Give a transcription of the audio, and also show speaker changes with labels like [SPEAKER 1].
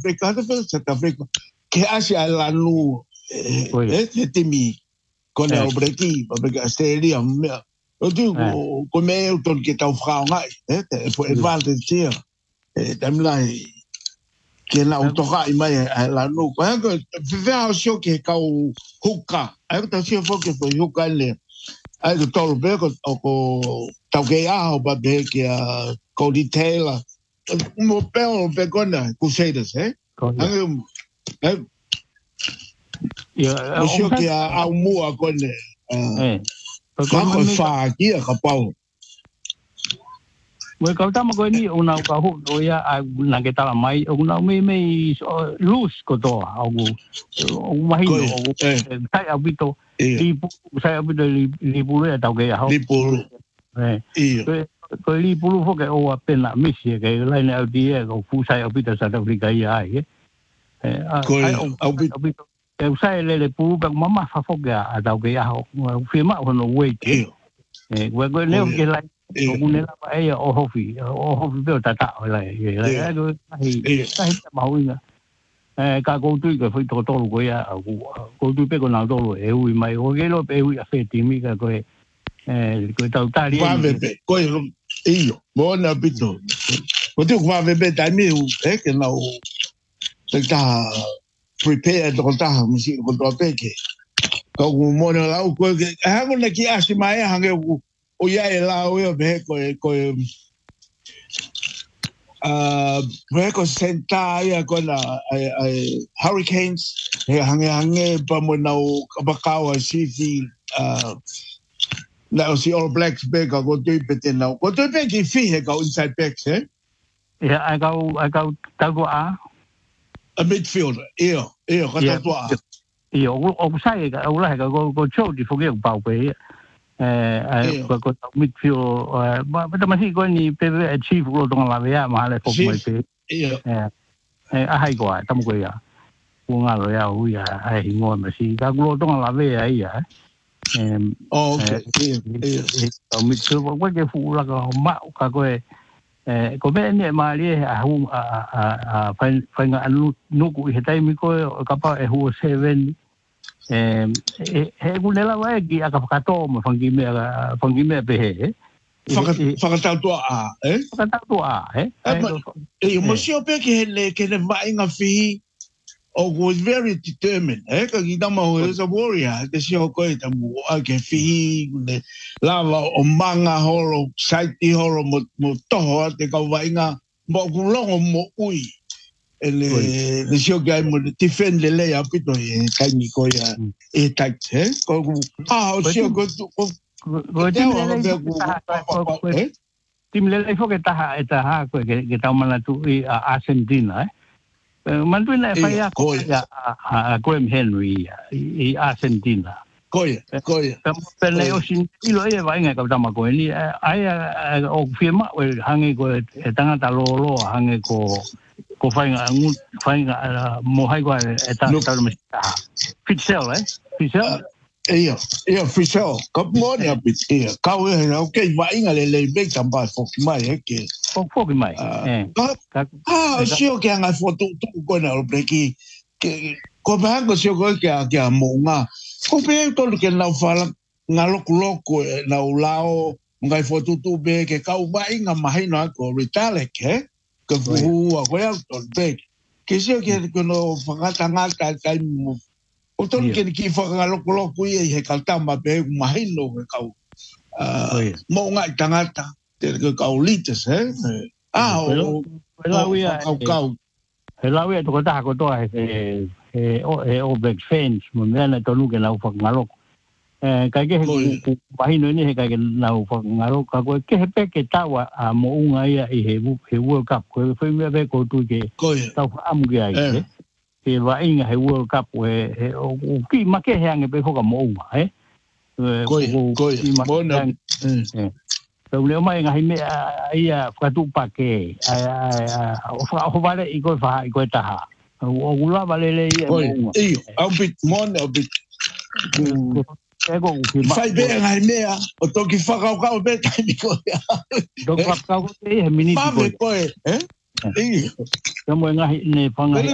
[SPEAKER 1] Africa South Africa ke Asia lanu timi kona obreki Australia o tu ko me o ton ke tau frau ngai for advantage tamlai ke na o toka i mai lanu ko vea sio ke kau huka ai ta sio foke for huka le ai ko tolu be ko tau ke a ba be ke Cody Taylor mo pelo be kona Crusaders mo sio ke a mua kone ko fa kia ka pau
[SPEAKER 2] we kau tama ko ni una ka hu o ya na ke tala mai una me lose ko to au o mai no sai abito sai abito li pulu ya tau ke ha
[SPEAKER 1] li pulu
[SPEAKER 2] ko li pulu fo ke o apena misi ke la ni au dia ko fu sai abito sa ta Africa ya
[SPEAKER 1] ko
[SPEAKER 2] abito ke sai le pulu ka mama fa fo ke a tau ke ya ho firma no we ke we go ne ke la o kunela pa o hofi be tata la do ai mauinga ka go tu ke foi to ko ya go tu pe ko na do e u mai o ke lo pe u a fe timi ka ko ko ta tali
[SPEAKER 1] va bebe ko io buona bito o tu va bebe dai mi che na o ta prepare do ta mi ko do pe ke ko mo na la ko ha ko na ki asi mai hange o ia e la o be ko senta ia ko na hurricanes hange pa mo na o bakawa city na o si All Blacks be ka go tu pete na ko tu pe ki fi he ka inside backs
[SPEAKER 2] ja I go a
[SPEAKER 1] midfielder ko ta tua
[SPEAKER 2] o sai ka o la ka go show di fo ke pa pe ko midfield ba ta masi ko ni pe chief ko dong la ya ma le fo mai pe a hai ko ta mo ko ya ko nga lo ya u ya ai ngo ma si ka ko dong la ve ai ya midfield ko ke fu la ka ma ka ko ko be ne ma li a hu fa nga nu ku he tai mi ko ka pa e hu 7 he kunela wa ki aka whakato mo whangi mea pehe
[SPEAKER 1] whakatautua mo sio pe ke le vainga fihi o was very determined ka ki tama ho is a warrior ke sio ko e tamu ke fihi lava o manga horo saiti horo mo toho te ka vainga mo kulongo mo ui le sio che mo difende lei apito e kai mi ko ya e tai ko o sio ko
[SPEAKER 2] tim le fo ke ta ko ke ta mana tu Argentina mantu na fa ya ko ya Graham Henry i Argentina
[SPEAKER 1] ko
[SPEAKER 2] pero o sin ilo e vai nga ka ta ma ko ni ai o firma o hange ko tanga ta lo hange ko fainga mo hai qua ta me Fitzell
[SPEAKER 1] Fitzell ko mo ne bit ka we okay vai nga le be tamba fo mai ke
[SPEAKER 2] fo mai
[SPEAKER 1] sio ke nga foto tu ko na breki ke ko ba ko sio ko ke mo nga ko be to ke na fala nga loko na ulao ngai foto tu be ke ka vai nga mai na ko retale ke ko fu ko ya to be ke sio ke no ngata kai mo o to ke ki fa nga loko i he kaltama be mai no ka mo nga tangata te ka ulites o
[SPEAKER 2] Helawi to ta ko to o Black Fans mo mena to lu ke na fa ngalo ka ke bai no ni he ka ke na fa ngalo ka ko ke pe ke ta wa mo unga ia i he World Cup ko fe me be ko tu ke ta am ge ai ke wa inga he World Cup we o ki ma ke he nge be ko ka mo unga
[SPEAKER 1] ko na
[SPEAKER 2] so le mai nga hime ia ka tu pa ke o vale i ko fa i ko ta o gula vale le ia
[SPEAKER 1] au bit mon au bit fai be nga mea o to ki fa ka be ta mi ko
[SPEAKER 2] do ka ka ko e mini ko
[SPEAKER 1] ko
[SPEAKER 2] mo nga ne panga